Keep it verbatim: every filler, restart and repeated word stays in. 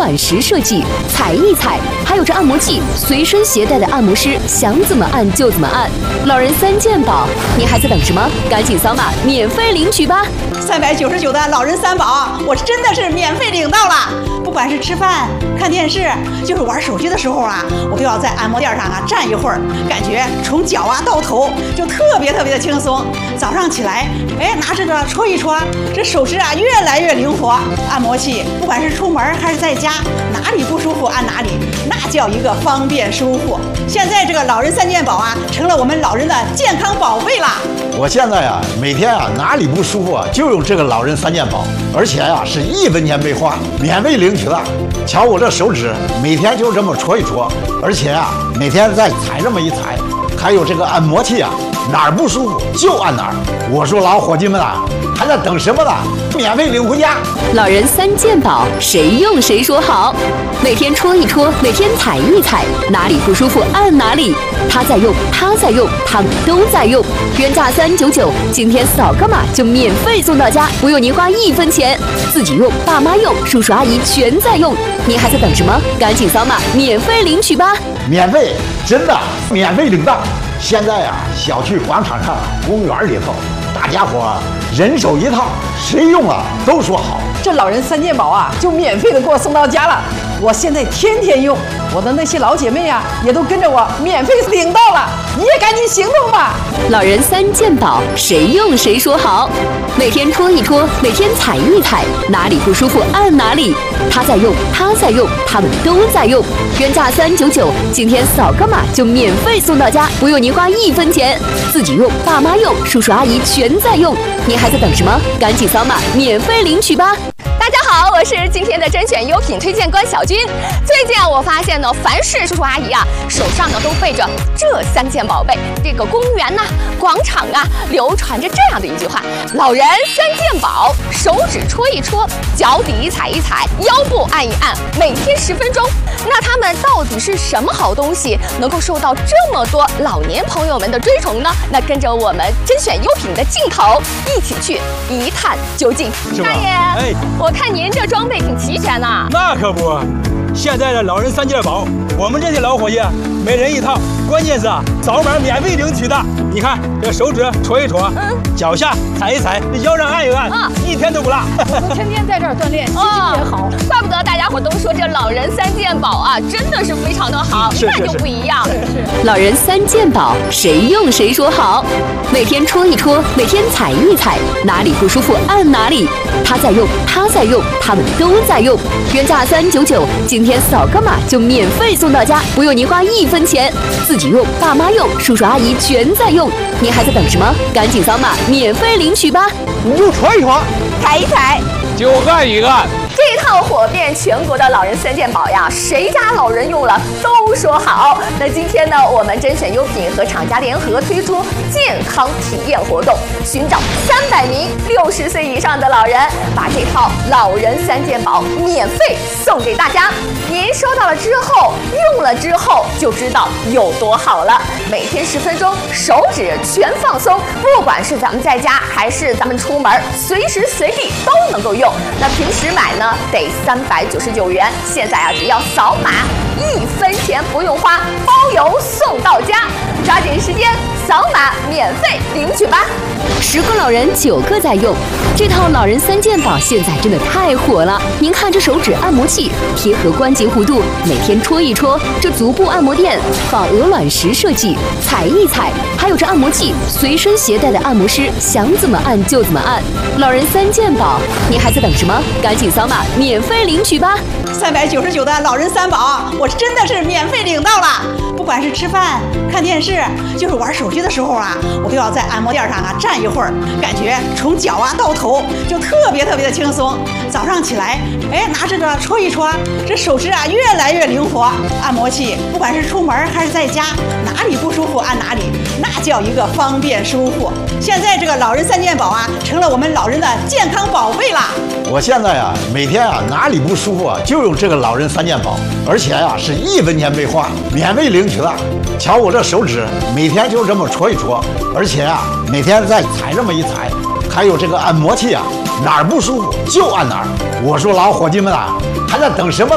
卵石设计，踩一踩，还有这按摩器，随身携带的按摩师想怎么按就怎么按。老人三件宝，你还在等什么？赶紧扫码免费领取吧！ 三百九十九的老人三宝，我真的是免费领到了。不管是吃饭、看电视，就是玩手机的时候啊，我都要在按摩垫上啊站一会儿，感觉从脚啊到头就特别特别的轻松。早上起来，哎，拿这个搓一搓，这手指啊越来越灵活。按摩器不管是出门还是在家，哪里不舒服按哪里，那叫一个方便舒服。现在这个老人三件宝啊，成了我们老人的健康宝贝啦。 我现在呀、啊，每天啊哪里不舒服啊，就用这个老人三件宝，而且呀、啊、是一分钱没花，免费领取了。瞧我这手指，每天就这么搓一搓，而且啊每天再踩这么一踩，还有这个按摩器啊，哪儿不舒服就按哪儿。我说老伙计们啊，还在等什么呢？免费领回家！ 老人三件宝，谁用谁说好。每天搓一搓，每天踩一踩，哪里不舒服按哪里。他在用，他在用，他们都在用。原价三九九，今天扫个码就免费送到家，不用您花一分钱。自己用，爸妈用，叔叔阿姨全在用。您还在等什么？赶紧扫码免费领取吧！ 免费，真的免费领到。现在啊，小区广场上、公园里头，大家伙啊人手一套，谁用了都说好。 这老人三件宝啊，就免费的给我送到家了。我现在天天用，我的那些老姐妹啊，也都跟着我免费领到了。你也赶紧行动吧！ 老人三件宝，谁用谁说好。每天搓一搓，每天踩一踩，哪里不舒服按哪里。他在用，他在用，他们都在用。原价三九九，今天扫个码就免费送到家，不用您花一分钱。自己用，爸妈用，叔叔阿姨全在用。您还在等什么？赶紧扫码免费领取吧！ 大家好，我是今天的甄选优品推荐官小军。最近啊，我发现呢，凡是叔叔阿姨啊，手上呢都背着这三件宝贝。这个公园呐、啊、广场啊，流传着这样的一句话：老人三件宝，手指搓一搓，脚底踩一踩，腰部按一按，每天十分钟。那他们到底是什么好东西，能够受到这么多老年朋友们的追崇呢？那跟着我们甄选优品的镜头，一起去一探究竟。大爷，哎，我看您这装备挺齐全呐。 那可不，现在的老人三件宝，我们这些老伙计每人一套，关键是啊，扫码免费领取的。你看这手指搓一搓，嗯，脚下踩一踩，这腰上按一按，啊，一天都不落。 我们天天在这儿锻炼，心情也好。 怪不得大家伙都说这老人三件宝啊，真的是非常的好， 是是是那就不一样。 是是。 老人三件宝，谁用谁说好。每天搓一搓，每天踩一踩，哪里不舒服按哪里。他在用，他在用，他们都在用。原价三九九，今天扫个码就免费送到家，不用您花一分钱。自己用，爸妈用，叔叔阿姨全在用。您还在等什么？赶紧扫码免费领取吧！ 你就搓一搓， 踩一踩， 就按一按。 这套火遍全国的老人三件宝呀，谁家老人用了都说好。那今天呢，我们甄选优品和厂家联合推出健康体验活动，寻找三百名六十岁以上的老人，把这套老人三件宝免费送给大家。您收到了之后，用了之后就知道有多好了。每天十分钟，手指全放松，不管是咱们在家还是咱们出门，随时随地都能够用。那平时买呢？得三百九十九元，现在啊，只要扫码，一分钱不用花，包邮送到家。抓紧时间扫码免费领取吧！ 十个老人九个在用，这套老人三件宝现在真的太火了。您看这手指按摩器贴合关节弧度，每天搓一搓；这足部按摩垫仿鹅卵石设计，踩一踩；还有这按摩器，随身携带的按摩师想怎么按就怎么按。老人三件宝，您还在等什么？赶紧扫码免费领取吧！ 三百九十九的老人三宝，我真的是免费领到了。不管是吃饭、看电视，就是玩手机的时候啊，我都要在按摩垫上啊站一会儿，感觉从脚啊到头就特别特别的轻松。早上起来，哎，拿这个搓一搓，这手指啊越来越灵活。按摩器不管是出门还是在家，哪里不舒服按哪里，那叫一个方便舒服。现在这个老人三件宝啊，成了我们老人的健康宝贝啦。 我现在啊，每天啊哪里不舒服啊，就用这个老人三件宝，而且啊是一分钱没花，免费领取了。瞧我这手指，每天就这么搓一搓，而且啊每天再踩这么一踩，还有这个按摩器啊，哪儿不舒服就按哪儿。我说老伙计们啊，还在等什么呢？